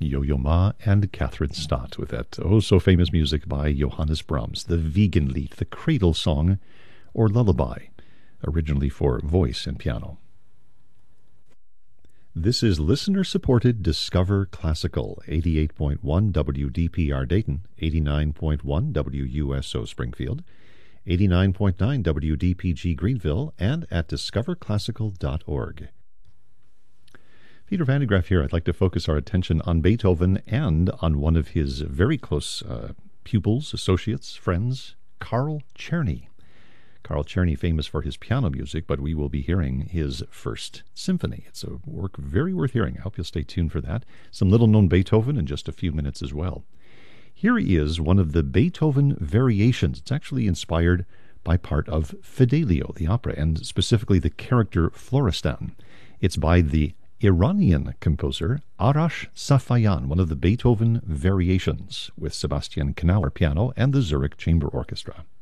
Yo-Yo Ma and Catherine Stott with that oh-so-famous music by Johannes Brahms, the Wiegenlied, the cradle song, or lullaby, originally for voice and piano. This is listener-supported Discover Classical, 88.1 WDPR Dayton, 89.1 WUSO Springfield, 89.9 WDPG Greenville, and at discoverclassical.org. Peter Van de Graaff here. I'd like to focus our attention on Beethoven and on one of his very close pupils, associates, friends, Carl Czerny. Carl Czerny, famous for his piano music, but we will be hearing his first symphony. It's a work very worth hearing. I hope you'll stay tuned for that. Some little-known Beethoven in just a few minutes as well. Here is one of the Beethoven variations. It's actually inspired by part of Fidelio, the opera, and specifically the character Florestan. It's by the Iranian composer Arash Safayan, one of the Beethoven variations, with Sebastian Knauer piano and the Zurich Chamber Orchestra.